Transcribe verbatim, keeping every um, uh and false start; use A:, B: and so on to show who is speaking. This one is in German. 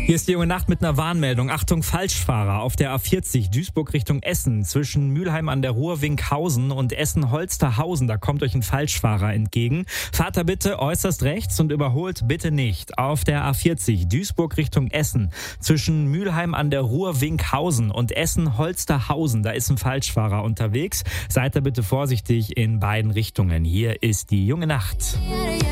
A: Hier ist die junge Nacht mit einer Warnmeldung. Achtung, Falschfahrer auf der A vierzig Duisburg Richtung Essen zwischen Mülheim an der Ruhr, Winkhausen und Essen-Holsterhausen. Da kommt euch ein Falschfahrer entgegen. Fahrt da bitte äußerst rechts und überholt bitte nicht. Auf der A vierzig Duisburg Richtung Essen zwischen Mülheim an der Ruhr, Winkhausen und Essen-Holsterhausen. Da ist ein Falschfahrer unterwegs. Seid da bitte vorsichtig in beiden Richtungen. Hier ist die junge Nacht.